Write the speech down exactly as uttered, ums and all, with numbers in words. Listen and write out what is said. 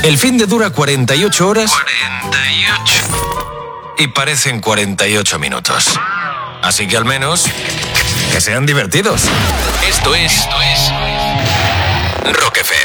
El fin de dura cuarenta y ocho horas. cuarenta y ocho. Y parecen cuarenta y ocho minutos. Así que al menos que sean divertidos. Esto es, Esto es Rock F M.